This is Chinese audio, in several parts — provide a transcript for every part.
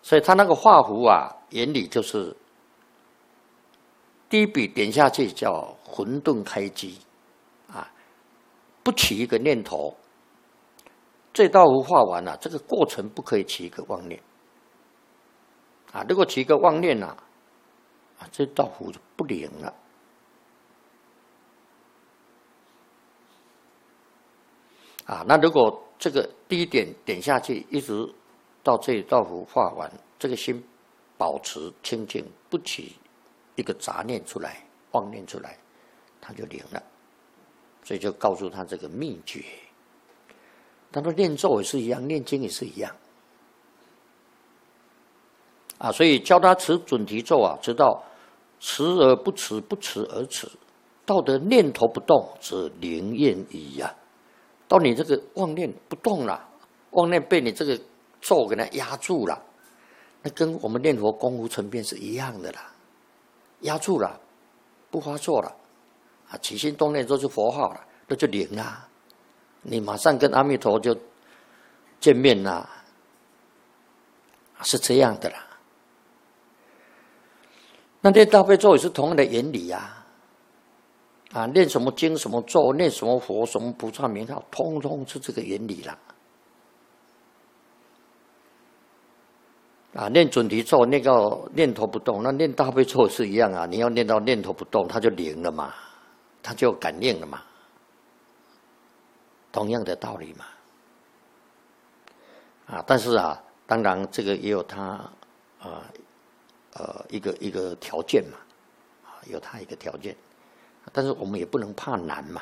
所以他那个画符啊，原理就是第一笔点下去叫混沌开机啊，不起一个念头。这道符画完了，这个过程不可以起一个妄念啊！如果起一个妄念啊，这道符就不灵了啊。那如果这个第一点点下去，一直到这道符画完，这个心保持清净，不起一个杂念出来、妄念出来，他就灵了。所以就告诉他这个秘诀。他说念咒也是一样，念经也是一样啊。所以教他持准提咒啊，直到持而不持，不持而持，到得念头不动，则灵验矣呀。到你这个妄念不动了，妄念被你这个咒给它压住了，那跟我们念佛功夫成片是一样的啦。压住了，不发作了啊，起心动念都是佛号了，那就灵啦。你马上跟阿弥陀就见面啦，是这样的啦。那念大悲咒也是同样的原理呀，啊，念什么经、什么咒、念什么佛、什么菩萨名号，通通是这个原理啦。啊，念准提咒念到念头不动，那念大悲咒是一样啊。你要念到念头不动，它就灵了嘛，它就感应了嘛。同样的道理嘛，啊，但是啊，当然这个也有它一个条件嘛，啊，有它一个条件，但是我们也不能怕难嘛，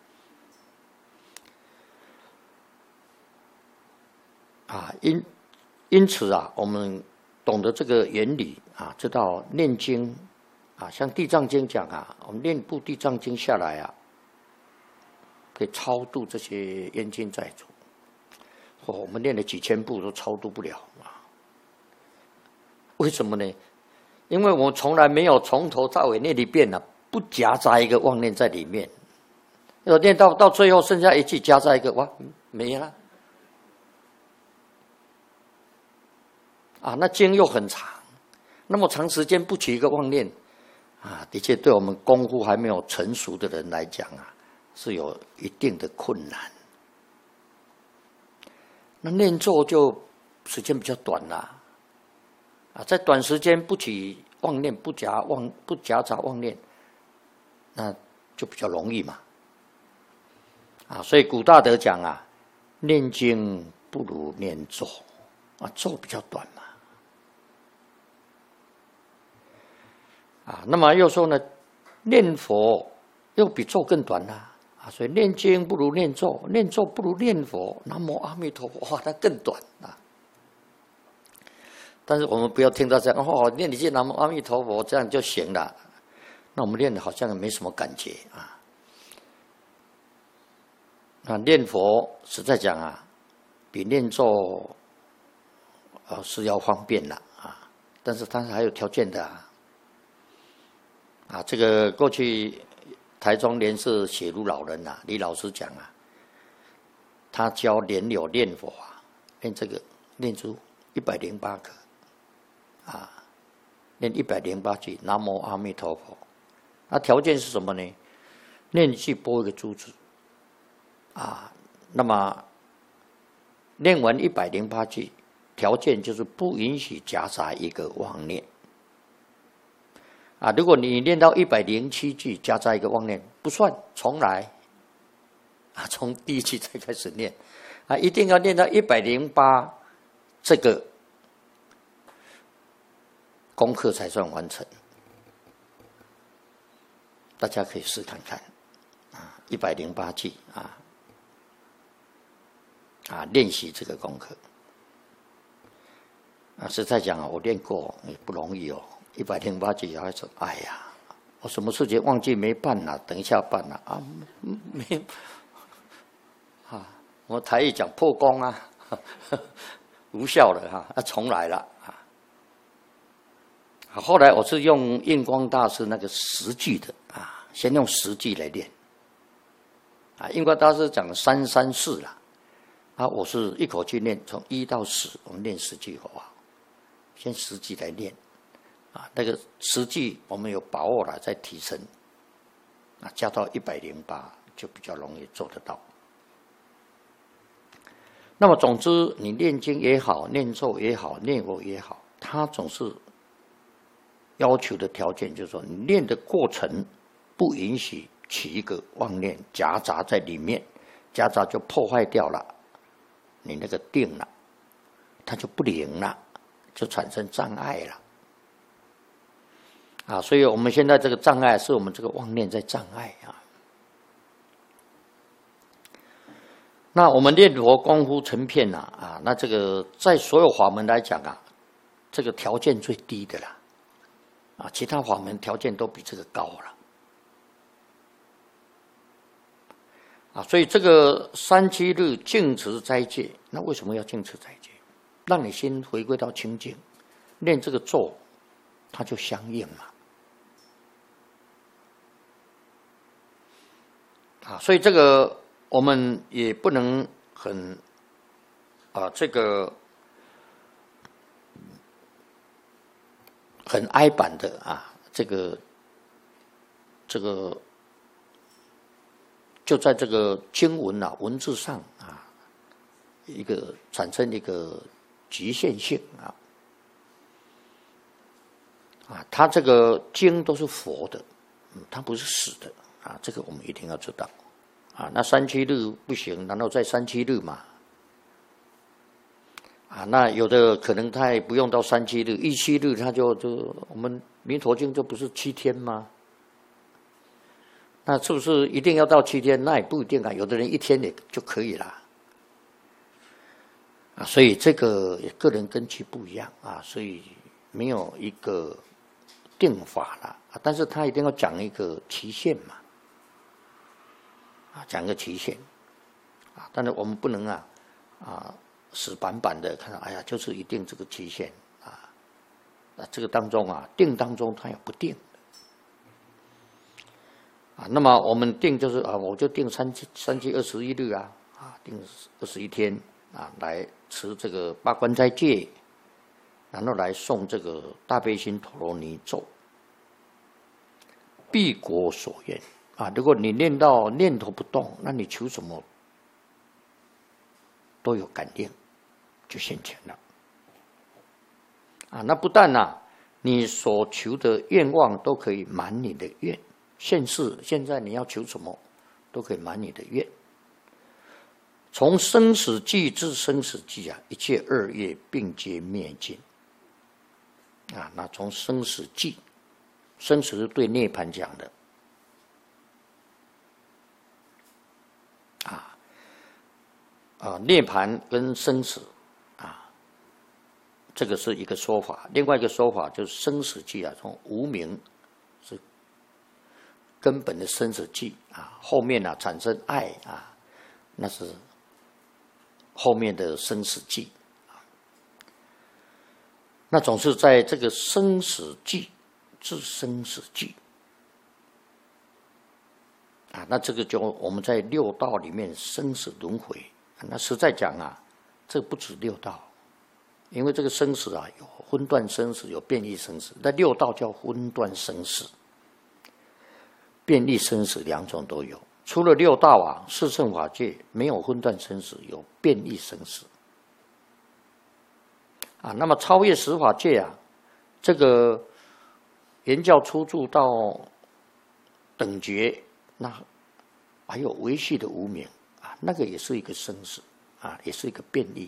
啊，因此啊，我们懂得这个原理啊，知道念经啊，像《地藏经》讲啊，我们念部《地藏经》下来啊。可以超度这些冤亲债主，我们念了几千部都超度不了啊！为什么呢？因为我从来没有从头到尾念一遍了，不夹杂一个妄念在里面。要念到最后剩下一句夹杂一个，哇，没了啊！那经又很长，那么长时间不起一个妄念啊，的确对我们功夫还没有成熟的人来讲啊。是有一定的困难，那念咒就时间比较短啦，啊，在短时间不起妄念，不夹杂妄念，那就比较容易嘛，啊，所以古大德讲啊，念经不如念咒，啊，咒比较短嘛，啊，那么又说呢，念佛又比咒更短啦。啊，所以念经不如念咒，念咒不如念佛。南无阿弥陀佛，哇，它更短啊！但是我们不要听到这样哦，念一句南无阿弥陀佛这样就行了，那我们念的好像没什么感觉啊。那念佛实在讲啊，比念咒是要方便了啊，但是它还有条件的啊。这个过去。台中莲社写如老人啊，李老师讲啊，他教莲友念佛啊，念这个念出108颗，啊，念108句南无阿弥陀佛。那条件是什么呢？念一句拨一个珠子，啊，那么念完108句，条件就是不允许夹杂一个妄念。啊，如果你念到107句，夹杂一个妄念，不算，重来。啊，从第一句再开始念，啊，一定要念到108，这个功课才算完成。大家可以试看看，啊，108句练习这个功课。啊，实在讲啊，我练过也不容易哦。108句还说，哎呀，我什么事情忘记没办了，等一下办了啊，没啊，我台语讲破功啊，无效了哈，重来了啊。后来我是用印光大师那个10句的啊，先用10句来练啊。印光大师讲334啦，啊，我是一口气念，从1到10，我们练10句好不好？ 先实际来练，啊，那个实际我们有把握了再提升，啊，加到108就比较容易做得到。那么总之，你念经也好，念咒也好，念佛也好，它总是要求的条件就是说，你念的过程不允许起一个妄念夹杂在里面，夹杂就破坏掉了你那个定了，它就不灵了，就产生障碍了。啊，所以我们现在这个障碍是我们这个妄念在障碍啊。那我们念佛功夫成片啊，那这个在所有法门来讲啊，这个条件最低的啦，啊，其他法门条件都比这个高了，啊，所以这个37日净持斋戒，那为什么要净持斋戒？让你心回归到清净，念这个咒，它就相应嘛，啊，所以这个。我们也不能很这个很哀板的啊，这个就在这个经文啊文字上啊，一个产生一个局限性啊，它这个经都是佛的，它不是死的啊，这个我们一定要知道。啊，那37日不行，然后再37日嘛。啊，那有的可能他也不用到37日，17日他就我们弥陀经就不是7天吗？那是不是一定要到7天？那也不一定啊，有的人1天也就可以啦。啊，所以这个个人根基不一样啊，所以没有一个定法啦。啊，但是他一定要讲一个期限嘛。啊，讲一个期限，啊，但是我们不能死板板的看到，哎呀，就是一定这个期限啊，那这个当中啊，定当中它有不定啊，那么我们定就是啊，我就定3期21日啊，定21天啊，来持这个8关斋戒，然后来诵这个大悲心陀罗尼咒，必果所愿。啊，如果你念到念头不动，那你求什么都有感应，就现前了。啊，那不但你所求的愿望都可以满你的愿，现在你要求什么，都可以满你的愿。从生死际至生死际啊，一切恶业并皆灭尽。啊，那从生死际，生死是对涅槃讲的。涅槃跟生死啊，这个是一个说法。另外一个说法就是生死际啊，从无明是根本的生死际啊，后面产生爱啊，那是后面的生死际。那总是在这个生死际至生死际啊，那这个就我们在六道里面生死轮回。那实在讲这不止六道，因为这个生死有分段生死，有变异生死。那六道叫分段生死，变异生死两种都有。除了六道四圣法界没有分段生死，有变异生死。那么超越十法界这个言教初住到等觉，那还有维系的无明。那个也是一个生死也是一个变异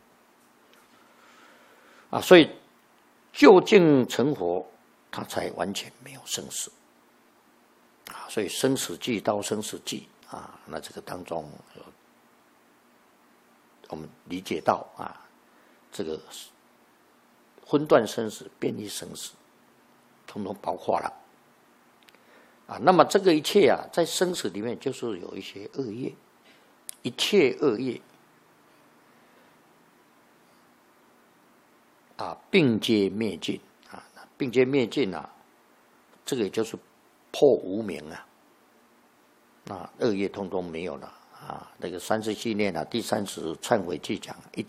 所以究竟成佛，他才完全没有生死所以生死际到生死际那这个当中我们理解到这个分段生死、变异生死，统统包括了那么这个一切在生死里面就是有一些恶业。一切恶业并皆灭尽并皆灭尽这个也就是破无明恶业通通没有了那个30系列第30忏悔记讲，一